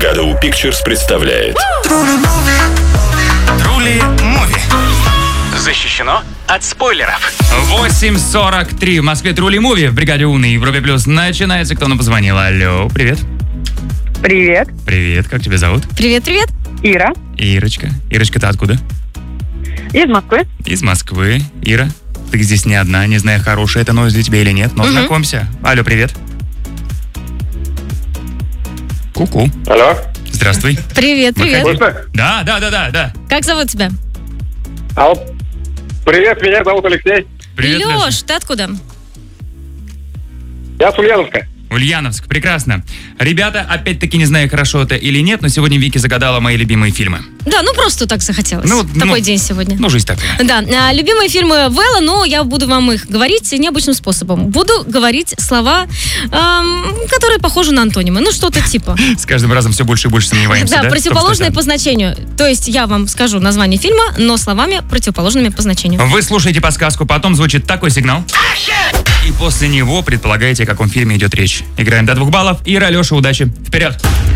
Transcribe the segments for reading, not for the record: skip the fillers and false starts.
Shadow Pictures представляет Трули Муви. Защищено от спойлеров. 8:43 в Москве. Трули Муви в бригаде У на Европе Плюс начинается. Кто нам позвонил? Алло, привет. Привет. Привет, как тебя зовут? Привет. Ира. Ирочка. Ирочка, ты откуда? Из Москвы. Из Москвы. Ира, ты здесь не одна, не знаю, хорошая это новость для тебя или нет, но знакомься. Алло, привет. Ку-ку. Алло. Здравствуй. Привет. Можно? Да. Как зовут тебя? Алло. Привет, меня зовут Алексей. Привет, Лёш, ты откуда? Я с Ульяновска. Ульяновск, прекрасно. Ребята, опять-таки, не знаю, хорошо это или нет, но сегодня Вики загадала мои любимые фильмы. Да, просто так захотелось. Такой день сегодня. Жизнь такая. Да, любимые фильмы Вэлла, но я буду вам их говорить необычным способом. Буду говорить слова, которые похожи на антонимы. Что-то типа. С каждым разом все больше и больше сомневаемся, да? Да, противоположные по значению. То есть я вам скажу название фильма, но словами противоположными по значению. Вы слушаете подсказку, потом звучит такой сигнал. И после него предполагаете, о каком фильме идет речь. Играем до 2 баллов. Ира, Леша, удачи. Вперед!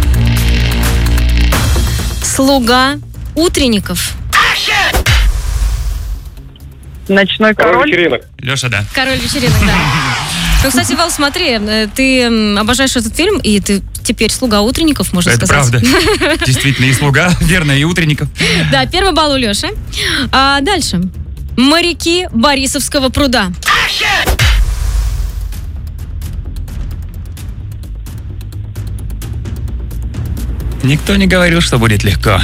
Слуга утренников. Ночной Король король. вечеринок. Леша, да. Король вечеринок, да. Кстати, Вал, смотри, ты обожаешь этот фильм, и ты теперь слуга утренников, можно Это сказать. правда. Действительно, и слуга, верно, и утренников. Да, 1 балл у Леши. Дальше. Моряки Борисовского пруда. Никто не говорил, что будет легко.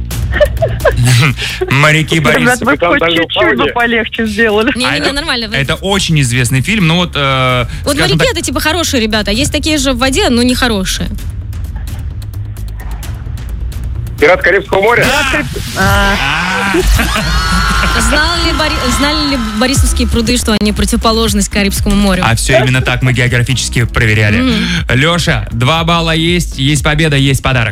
Моряки Ребят, Борис. вы хоть чуть-чуть бы полегче сделали. Не, нормально. Это очень известный фильм, но Вот скажем моряки так, это типа хорошие ребята. Есть такие же в воде, но не хорошие. Пират Карибского моря. Знали ли Борисовские пруды, что они противоположность Карибскому морю? А все именно так мы географически проверяли. Леша, 2 балла есть победа, есть подарок.